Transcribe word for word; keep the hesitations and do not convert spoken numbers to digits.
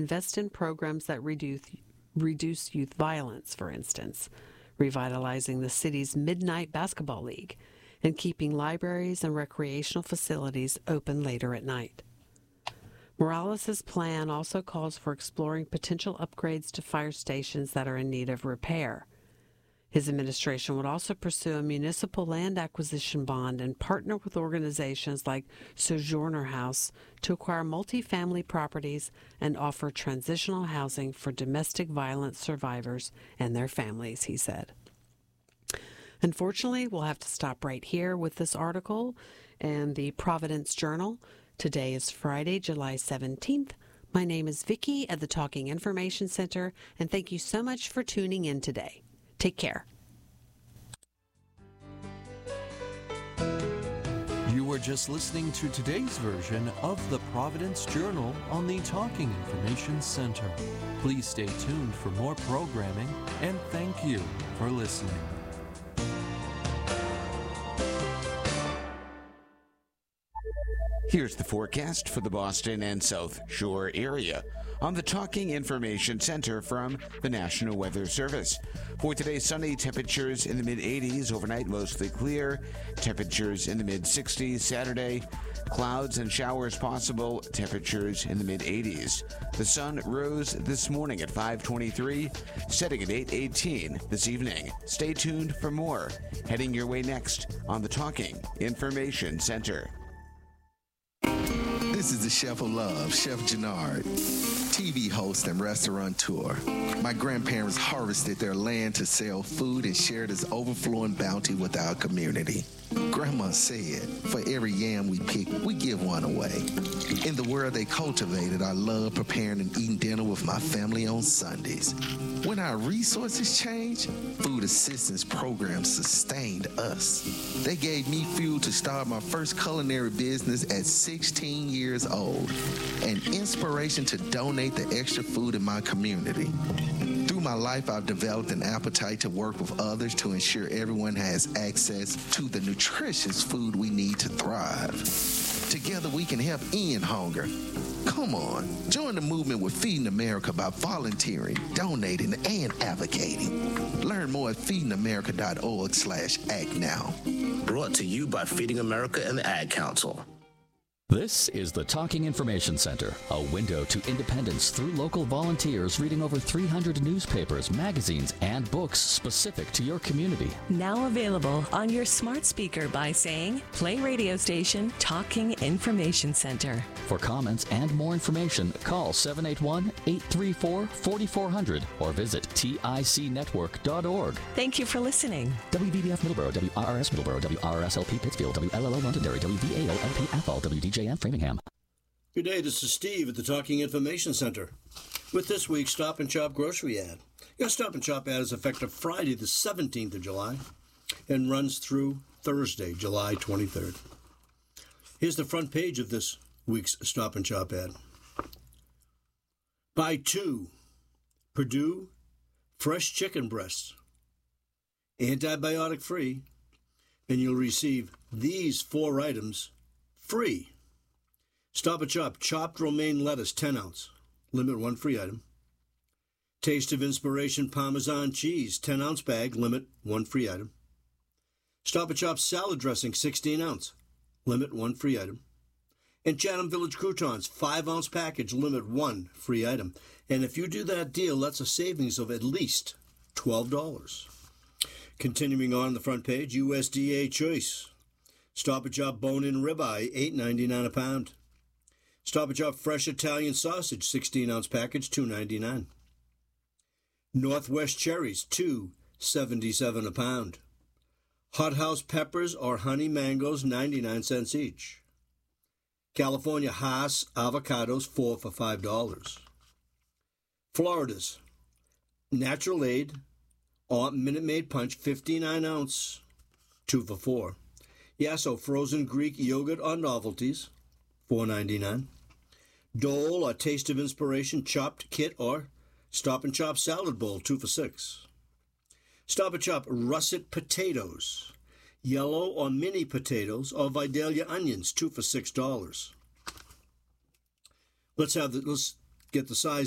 invest in programs that reduce, reduce youth violence, for instance, revitalizing the city's Midnight Basketball League, and keeping libraries and recreational facilities open later at night. Morales' plan also calls for exploring potential upgrades to fire stations that are in need of repair. His administration would also pursue a municipal land acquisition bond and partner with organizations like Sojourner House to acquire multifamily properties and offer transitional housing for domestic violence survivors and their families, he said. Unfortunately, we'll have to stop right here with this article and the Providence Journal. Today is Friday, July seventeenth. My name is Vicki at the Talking Information Center, and thank you so much for tuning in today. Take care. You were just listening to today's version of the Providence Journal on the Talking Information Center. Please stay tuned for more programming, and thank you for listening. Here's the forecast for the Boston and South Shore area on the Talking Information Center from the National Weather Service. For today, sunny, temperatures in the mid-eighties, overnight mostly clear, temperatures in the mid-sixties. Saturday, clouds and showers possible, temperatures in the mid-eighties. The sun rose this morning at five twenty-three, setting at eight eighteen this evening. Stay tuned for more, heading your way next on the Talking Information Center. This is the Chef of Love, Chef Gennard, T V host and restaurateur. My grandparents harvested their land to sell food and share this overflowing bounty with our community. Grandma said, for every yam we pick, we give one away. In the world they cultivated, I love preparing and eating dinner with my family on Sundays. When our resources changed, food assistance programs sustained us. They gave me fuel to start my first culinary business at sixteen years old, and inspiration to donate the extra food in my community. Through my life, I've developed an appetite to work with others to ensure everyone has access to the nutritious food we need to thrive. Together, we can help end hunger. Come on, join the movement with Feeding America by volunteering, donating, and advocating. Learn more at feeding america dot org slash act now. Brought to you by Feeding America and the Ad Council. This is the Talking Information Center, a window to independence through local volunteers reading over three hundred newspapers, magazines, and books specific to your community. Now available on your smart speaker by saying, play radio station Talking Information Center. For comments and more information, call seven eight one, eight three four, four four zero zero or visit tic network dot org. Thank you for listening. W B B F Middleborough, W R R S Middleborough, W R R S L P Pittsfield, W L L O Londonderry, W V A O L P Athol, W D J N Framingham. Good day, this is Steve at the Talking Information Center with this week's Stop and Shop grocery ad. Your Stop and Shop ad is effective Friday the seventeenth of July and runs through Thursday, July twenty-third. Here's the front page of this week's Stop and Shop ad. Buy two Perdue fresh chicken breasts, antibiotic free, and you'll receive these four items free. Stop and Shop chopped romaine lettuce, ten ounce, limit one free item. Taste of Inspiration Parmesan cheese, ten ounce bag, limit one free item. Stop and Shop salad dressing, sixteen ounce, limit one free item. And Chatham Village croutons, five ounce package, limit one free item. And if you do that deal, that's a savings of at least twelve dollars. Continuing on the front page, U S D A Choice. Stop and Shop bone-in ribeye, eight ninety-nine a pound. Stop and Shop fresh Italian sausage, sixteen ounce package, two ninety-nine. Northwest cherries, two seventy-seven a pound. Hot House peppers or honey mangoes, ninety-nine cents each. California Hass avocados, four for five dollars. Florida's Natural Aid or Minute Maid Punch, fifty-nine ounce, two for four. Yasso frozen Greek yogurt or novelties, four ninety-nine. Dole or Taste of Inspiration chopped kit or Stop and Shop salad bowl, two for six. Stop and Shop russet potatoes, yellow or mini potatoes or Vidalia onions, two for six dollars. Let's have the let's get the size